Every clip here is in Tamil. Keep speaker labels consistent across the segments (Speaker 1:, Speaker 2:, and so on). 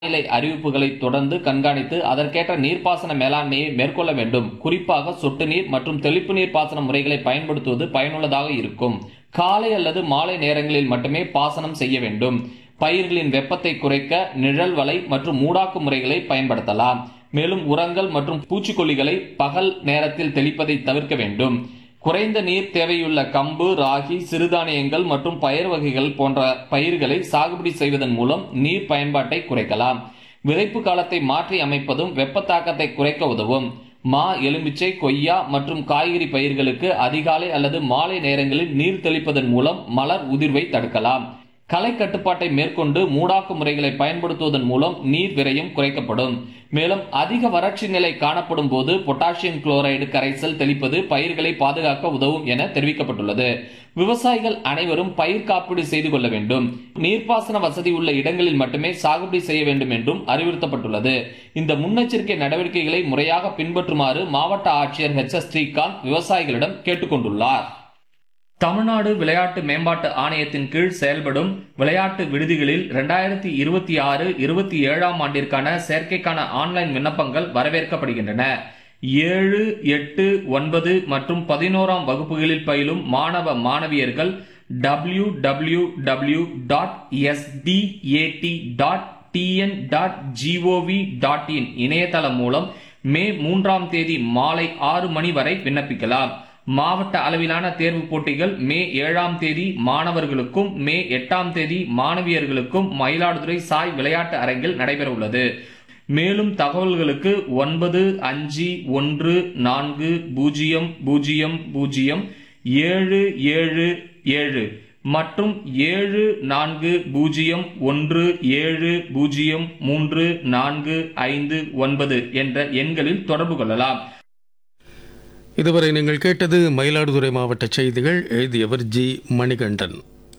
Speaker 1: வானிலை அறிவிப்புகளை தொடர்ந்து கண்காணித்து அதற்கேற்ற நீர்ப்பாசன மேலாண்மையை மேற்கொள்ள வேண்டும். குறிப்பாக சொட்டு நீர் மற்றும் தெளிப்பு நீர் பாசன முறைகளை பயன்படுத்துவது பயனுள்ளதாக இருக்கும். காலை அல்லது மாலை நேரங்களில் மட்டுமே பாசனம் செய்ய வேண்டும். பயிர்களின் வெப்பத்தை குறைக்க நிழல் வலை மற்றும் மூடாக்கு முறைகளை பயன்படுத்தலாம். மேலும் உரங்கள் மற்றும் பூச்சிக்கொல்லிகளை பகல் நேரத்தில் தெளிப்பதை தவிர்க்க வேண்டும். குறைந்த நீர் தேவையுள்ள கம்பு, ராகி, சிறுதானியங்கள் மற்றும் பயறு வகைகள் போன்ற பயிர்களை சாகுபடி செய்வதன் மூலம் நீர் பயன்பாட்டை குறைக்கலாம். விதைப்பு காலத்தை மாற்றி அமைப்பதும் வெப்ப தாக்கத்தை குறைக்க உதவும். மா, எலுமிச்சை, கொய்யா மற்றும் காய்கறி பயிர்களுக்கு அதிகாலை அல்லது மாலை நேரங்களில் நீர் தெளிப்பதன் மூலம் மலர் உதிர்வை தடுக்கலாம். களை கட்டுப்பாட்டை மேற்கொண்டு மூடாக்கு முறைகளை பயன்படுத்துவதன் மூலம் நீர் விரயம் குறைக்கப்படும். மேலும் அதிக வறட்சி நிலை காணப்படும் போது பொட்டாசியம் குளோரைடு கரைசல் தெளிப்பது பயிர்களை பாதுகாக்க உதவும் என தெரிவிக்கப்பட்டுள்ளது. விவசாயிகள் அனைவரும் பயிர் காப்பீடு செய்து கொள்ள வேண்டும். நீர்ப்பாசன வசதி உள்ள இடங்களில் மட்டுமே சாகுபடி செய்ய வேண்டும் என்றும் அறிவுறுத்தப்பட்டுள்ளது. இந்த முன்னெச்சரிக்கை நடவடிக்கைகளை முறையாக பின்பற்றுமாறு மாவட்ட ஆட்சியர் H.S. ஸ்ரீகாந்த் விவசாயிகளிடம் கேட்டுக்கொண்டுள்ளார். தமிழ்நாடு விளையாட்டு மேம்பாட்டு ஆணையத்தின் கீழ் செயல்படும் விளையாட்டு விடுதிகளில் 2026-27 ஆண்டிற்கான சேர்க்கைக்கான ஆன்லைன் விண்ணப்பங்கள் வரவேற்கப்படுகின்றன. 7, 8, 9 மற்றும் 11ஆம் வகுப்புகளில் பயிலும் மாணவ மாணவியர்கள் www.sdat.tn.gov.in இணையதளம் மூலம் மே 3ஆம் தேதி மாலை 6 மணி வரை விண்ணப்பிக்கலாம். மாவட்ட அளவிலான தேர்வு போட்டிகள் மே 7ஆம் தேதி மாணவர்களுக்கும் மே 8ஆம் தேதி மாணவியர்களுக்கும் மயிலாடுதுறை சாய் விளையாட்டு அரங்கில் நடைபெற உள்ளது. மேலும் தகவல்களுக்கு 95400777 மற்றும் 7401703459 என்ற எண்களில் தொடர்பு கொள்ளலாம்.
Speaker 2: இதுவரை நீங்கள் கேட்டது மயிலாடுதுறை மாவட்ட செய்திகள். எழுதியவர் G. மணிகண்டன்.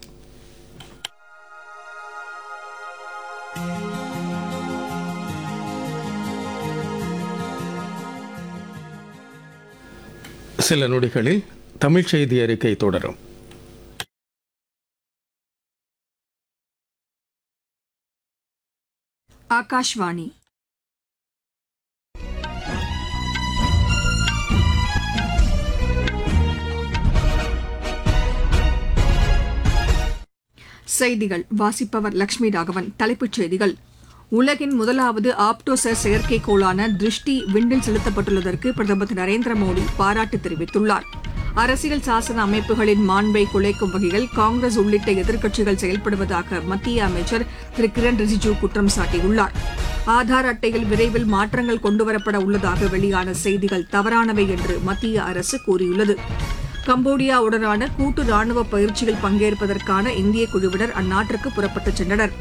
Speaker 2: சில நொடிகளில் தமிழ் செய்தி அறிக்கை தொடரும்.
Speaker 3: ஆகாஷ்வாணி. செய்திகள் வாசிப்பவர் லட்சுமி ராகவன். தலைப்புச் செய்திகள். உலகின் முதலாவது ஆப்டோசர் செயற்கைக்கோளான திருஷ்டி விண்ணில் செலுத்தப்பட்டுள்ளதற்கு பிரதமர் திரு நரேந்திர மோடி பாராட்டு தெரிவித்துள்ளார். அரசியல் சாசன அமைப்புகளின் மாண்பை குலைக்கும் வகையில் காங்கிரஸ் உள்ளிட்ட எதிர்க்கட்சிகள் செயல்படுவதாக மத்திய அமைச்சர் திரு கிரண் ரிஜிஜூ குற்றம் சாட்டியுள்ளார். ஆதார் அட்டையில் விரைவில் மாற்றங்கள் கொண்டுவரப்பட உள்ளதாக வெளியான செய்திகள் தவறானவை என்று மத்திய அரசு கூறியுள்ளது. கம்போடியாவுடனான கூட்டு ராணுவ பயிற்சியில் பங்கேற்பதற்கான இந்திய குழுவினர் அந்நாட்டிற்கு புறப்பட்டுச் சென்றனர்.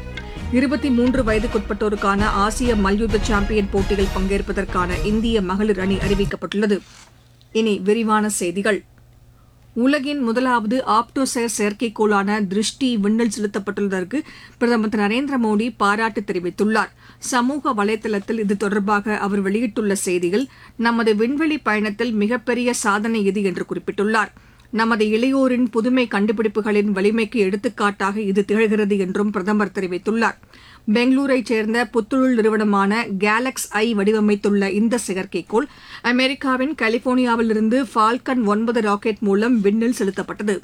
Speaker 3: 23 வயதுக்குட்பட்டோருக்கான ஆசிய மல்யுத்த சாம்பியன் போட்டியில் பங்கேற்பதற்கான இந்திய மகளிர் அணி அறிவிக்கப்பட்டுள்ளது. இனி விரிவான செய்திகள். உலகின் முதலாவது ஆப்டோசர் செயற்கைக்கோளான திருஷ்டி விண்ணில் செலுத்தப்பட்டுள்ளதற்கு பிரதமர் திரு நரேந்திர மோடி பாராட்டு தெரிவித்துள்ளார். சமூக வலைதளத்தில் இது தொடர்பாக அவர் வெளியிட்டுள்ள செய்தியில், நமது விண்வெளி பயணத்தில் மிகப்பெரிய சாதனை இது என்று குறிப்பிட்டுள்ளார். நமது இளையோரின் புதுமை கண்டுபிடிப்புகளின் வலிமைக்கு எடுத்துக்காட்டாக இது திகழ்கிறது என்றும் பிரதமர் தெரிவித்துள்ளார். பெங்களூரைச் சேர்ந்த புத்தொழில் நிறுவனமான கேலக்ஸ் ஐ வடிவமைத்துள்ள இந்த செயற்கைக்கோள் அமெரிக்காவின் கலிபோர்னியாவிலிருந்து ஃபால்கன் 9 ராக்கெட் மூலம் விண்ணில் செலுத்தப்பட்டது.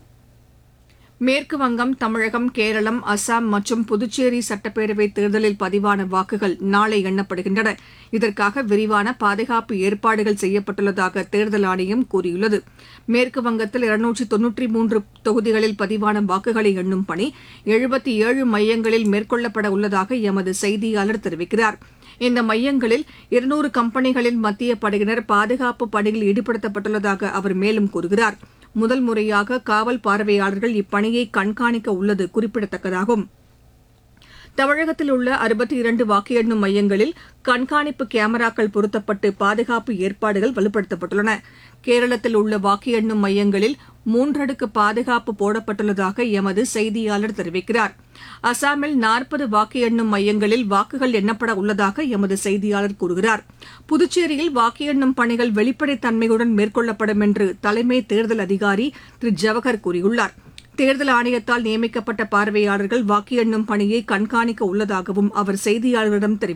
Speaker 3: மேற்கு வங்கம், தமிழகம், கேரளம், அசாம் மற்றும் புதுச்சேரி சட்டப்பேரவைத் தேர்தலில் பதிவான வாக்குகள் நாளை எண்ணப்படுகின்றன. இதற்காக விரிவான பாதுகாப்பு ஏற்பாடுகள் செய்யப்பட்டுள்ளதாக தேர்தல் ஆணையம் கூறியுள்ளது. மேற்கு வங்கத்தில் 293 தொகுதிகளில் பதிவான வாக்குகளை எண்ணும் பணி 77 மையங்களில் மேற்கொள்ளப்பட உள்ளதாக எமது செய்தியாளர் தெரிவிக்கிறார். இந்த மையங்களில் 200 கம்பெனிகளின் மத்திய படையினர் பாதுகாப்பு பணியில் ஈடுபடுத்தப்பட்டுள்ளதாக அவர் மேலும் கூறுகிறார். முதல் முறையாக காவல் பார்வையாளர்கள் இப்பணியை கண்காணிக்க உள்ளது குறிப்பிடத்தக்கதாகும். தமிழகத்தில் உள்ள 62 வாக்கு எண்ணும் மையங்களில் கண்காணிப்பு கேமராக்கள் பொருத்தப்பட்டு பாதுகாப்பு ஏற்பாடுகள் வலுப்படுத்தப்பட்டுள்ளன. கேரளத்தில் உள்ள வாக்கு எண்ணும் மையங்களில் 3 அடுக்கு பாதுகாப்பு போடப்பட்டுள்ளதாக எமது செய்தியாளர் தெரிவிக்கிறார். அசாமில் 40 வாக்கு எண்ணும் மையங்களில் வாக்குகள் எண்ணப்பட உள்ளதாக எமது செய்தியாளர் கூறுகிறார். புதுச்சேரியில் வாக்கு எண்ணும் பணிகள் வெளிப்படைத்தன்மையுடன் மேற்கொள்ளப்படும் என்று தலைமை தேர்தல் அதிகாரி திரு ஜவஹர் கூறியுள்ளார். தேர்தல் ஆணையத்தால் நியமிக்கப்பட்ட பார்வையாளர்கள் வாக்கு எண்ணும் பணியை கண்காணிக்க உள்ளதாகவும் அவர் செய்தியாளர்களிடம் தெரிவித்தார்.